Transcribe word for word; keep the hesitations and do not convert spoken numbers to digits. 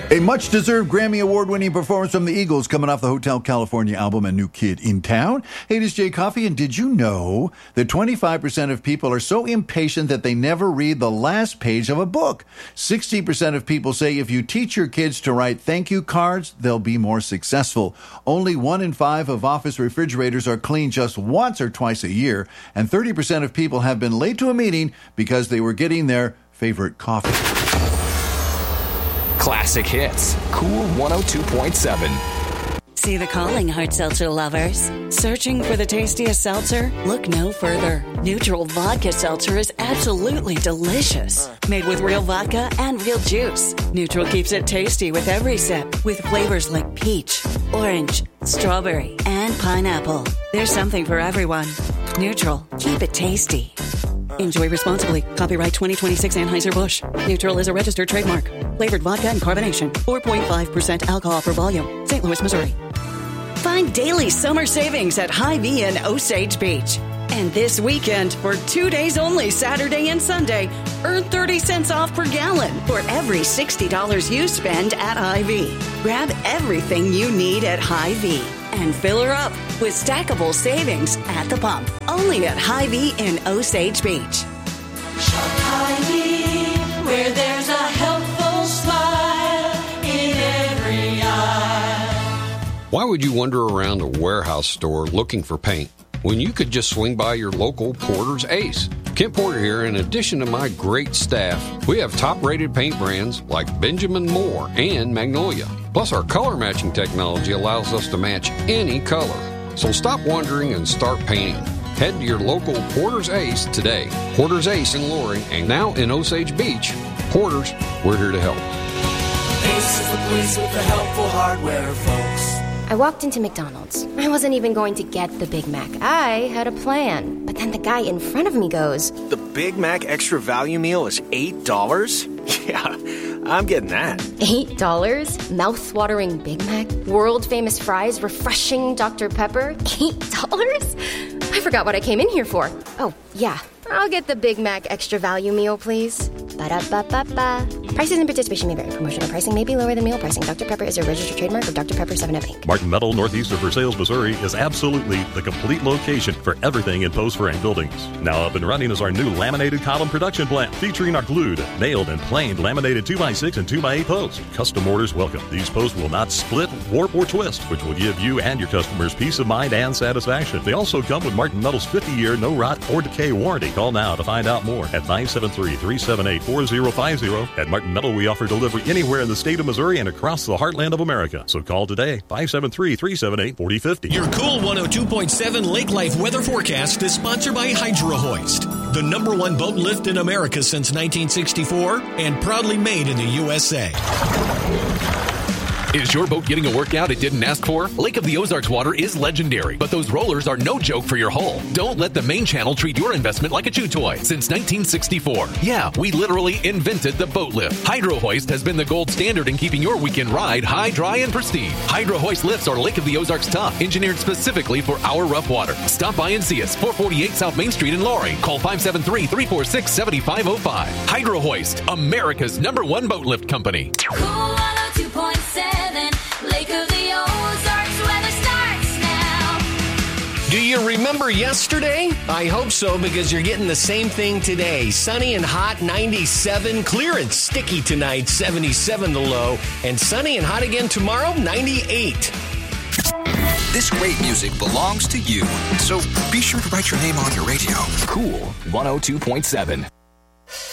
A much-deserved Grammy Award-winning performance from the Eagles coming off the Hotel California album, A New Kid in Town. Hey, this is Jay Coffey, and did you know that twenty-five percent of people are so impatient that they never read the last page of a book? sixty percent of people say if you teach your kids to write thank you cards, they'll be more successful. Only one in five of office refrigerators are cleaned just once or twice a year, and thirty percent of people have been late to a meeting because they were getting their favorite coffee. Classic hits. Cool one oh two point seven. See the calling, hard seltzer lovers. Searching for the tastiest seltzer? Look no further. Neutral Vodka Seltzer is absolutely delicious. Made with real vodka and real juice. Neutral keeps it tasty with every sip, with flavors like peach, orange, strawberry, and pineapple. There's something for everyone. Neutral. Keep it tasty. Enjoy responsibly. Copyright twenty twenty-six Anheuser-Busch. Neutral is a registered trademark. Flavored vodka and carbonation. four point five percent alcohol per volume. Saint Louis, Missouri. Find daily summer savings at Hy-Vee in Osage Beach. And this weekend, for two days only, Saturday and Sunday, earn thirty cents off per gallon for every sixty dollars you spend at Hy-Vee. Grab everything you need at Hy-Vee and fill her up with stackable savings at the pump. Only at Hy-Vee in Osage Beach. Shop Hy-Vee, where there's a helpful smile in every eye. Why would you wander around a warehouse store looking for paint when you could just swing by your local Porter's Ace? Kent Porter here. In addition to my great staff, we have top-rated paint brands like Benjamin Moore and Magnolia. Plus, our color matching technology allows us to match any color. So stop wondering and start painting. Head to your local Porter's Ace today. Porter's Ace in Loring and now in Osage Beach. Porter's, we're here to help. Ace is the place with the helpful hardware, folks. I walked into McDonald's. I wasn't even going to get the Big Mac. I had a plan. But then the guy in front of me goes, "The Big Mac Extra Value Meal is eight dollars? Yeah, I'm getting that." eight dollars? Mouth-watering Big Mac? World-famous fries? Refreshing Doctor Pepper? eight dollars? I forgot what I came in here for. Oh, yeah. I'll get the Big Mac Extra Value Meal, please. Ba-da-ba-ba-ba. Prices and participation may vary. Promotional pricing may be lower than meal pricing. Doctor Pepper is a registered trademark of Doctor Pepper seven up Incorporated. Martin Metal, northeast of Versailles, Missouri, is absolutely the complete location for everything in post frame buildings. Now up and running is our new laminated column production plant, featuring our glued, nailed, and planed laminated two by six and two by eight posts. Custom orders welcome. These posts will not split, warp, or twist, which will give you and your customers peace of mind and satisfaction. They also come with Martin Metal's fifty-year no rot or decay warranty. Call now to find out more at five seven three, three seven eight, four zero five zero. At Martin Metal, we offer delivery anywhere in the state of Missouri and across the heartland of America. So call today, five seven three, three seven eight, four zero five zero. Your Cool one oh two point seven Lake Life weather forecast is sponsored by Hydro Hoist, the number one boat lift in America since nineteen sixty-four and proudly made in the U S A. Is your boat getting a workout it didn't ask for? Lake of the Ozarks water is legendary, but those rollers are no joke for your hull. Don't let the main channel treat your investment like a chew toy. Since nineteen sixty-four, yeah, we literally invented the boat lift. Hydro Hoist has been the gold standard in keeping your weekend ride high, dry, and pristine. Hydro Hoist lifts are Lake of the Ozarks tough, engineered specifically for our rough water. Stop by and see us, four forty-eight South Main Street in Loring. Call five seven three, three four six, seven five zero five. Hydro Hoist, America's number one boat lift company. Cool one oh two point seven, Lake of the Ozarks, weather starts now. Do you remember yesterday? I hope so, because you're getting the same thing today. Sunny and hot, ninety-seven. Clear and sticky tonight, seventy-seven the low. And sunny and hot again tomorrow, ninety-eight. This great music belongs to you, so be sure to write your name on your radio. Cool one oh two point seven.